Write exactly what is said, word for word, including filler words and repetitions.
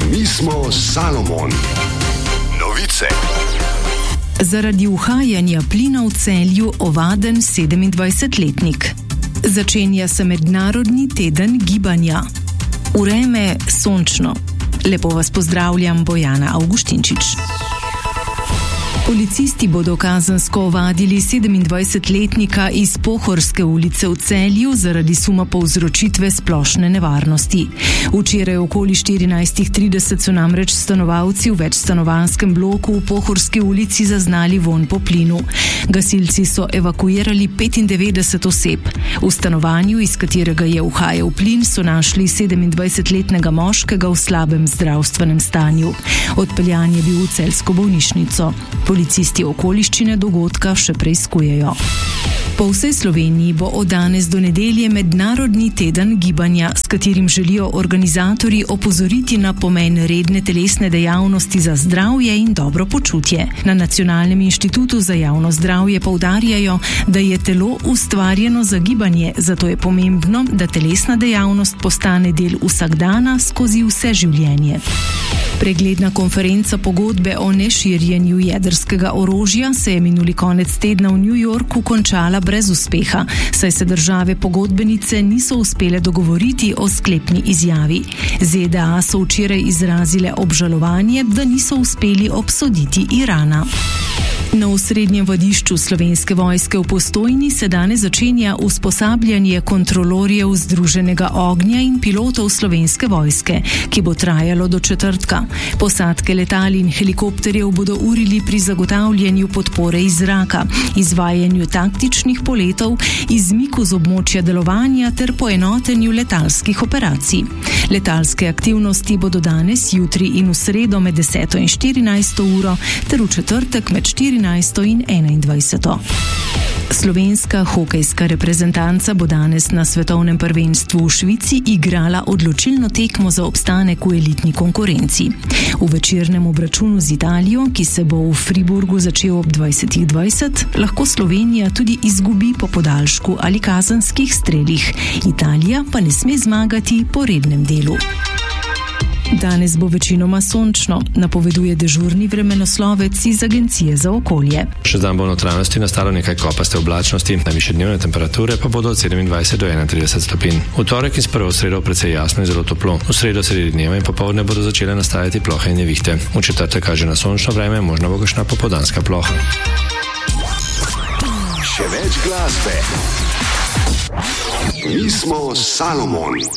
Mi smo Salomon. Novice. Zaradi uhajanja plina v Celju ovaden sedemindvajsetletnik. Začenja se mednarodni teden gibanja. Vreme sončno. Lepo vas pozdravljam, Bojana Avguštinčič. Policisti bodo kazensko ovadili sedemindvajsetletnika iz Pohorske ulice v Celju zaradi suma povzročitve splošne nevarnosti. Včeraj okoli štirinajst trideset so namreč stanovalci v večstanovanjskem bloku v Pohorski ulici zaznali vonj po plinu. Gasilci so evakuirali petindevetdeset oseb. V stanovanju, iz katerega je uhajal plin, so našli sedemindvajsetletnega moškega v slabem zdravstvenem stanju. Odpeljan je bil v celjsko bolnišnico. Policisti okoliščine dogodka še preiskujejo. Po vsej Sloveniji bo od danes do nedelje mednarodni teden gibanja, s katerim želijo organizatorji opozoriti na pomen redne telesne dejavnosti za zdravje in dobro počutje. Na Nacionalnem inštitutu za javno zdravje poudarjajo, da je telo ustvarjeno za gibanje, zato je pomembno, da telesna dejavnost postane del vsakdana skozi vse življenje. Pregledna konferenca pogodbe o neširjenju jedrskega orožja se je minuli konec tedna v New Yorku končala brez uspeha, saj se države pogodbenice niso uspele dogovoriti o sklepni izjavi. Z D A so včeraj izrazile obžalovanje, da niso uspeli obsoditi Irana. Na osrednjem vadišču Slovenske vojske v Postojni se danes začenja usposabljanje kontrolorjev Združenega ognja in pilotov Slovenske vojske, ki bo trajalo do četrtka. Posadke letal in helikopterjev bodo urili pri zagotavljanju podpore iz zraka, izvajanju taktičnih poletov, izmiku z območja delovanja ter poenotenju letalskih operacij. Letalske aktivnosti bodo danes, jutri in v sredo med deseto in štirinajsto uro ter v četrtek med štirinajsto in enaindvajseto. Slovenska hokejska reprezentanca bo danes na svetovnem prvenstvu v Švici igrala odločilno tekmo za obstanek v elitni konkurenci. V večernem obračunu z Italijo, ki se bo v Friburgu začel ob dvajsetih dvajset, lahko Slovenija tudi izgubi po podaljšku ali kazenskih strelih. Italija pa ne sme zmagati po rednem delu. Danes bo večinoma sončno, napoveduje dežurni vremenoslovec iz Agencije za okolje. Še dan bo v notranjosti nastalo nekaj kopaste oblačnosti, najvišje dnevne temperature pa bodo od sedemindvajset do enaintrideset stopinj. V torek in s prvo sredo precej jasno in zelo toplo. V sredo sredi dneva in popoldne bodo začele nastajati plohe in nevihte. V četrtek kaže na sončno vreme, možno bo kakšna popoldanska ploha. Še več glasbe. Mi smo Salomon.